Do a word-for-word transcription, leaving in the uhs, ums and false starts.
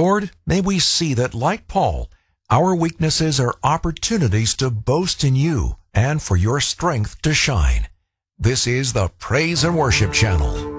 Lord, may we see that, like Paul, our weaknesses are opportunities to boast in you and for your strength to shine. This is the Praise and Worship Channel.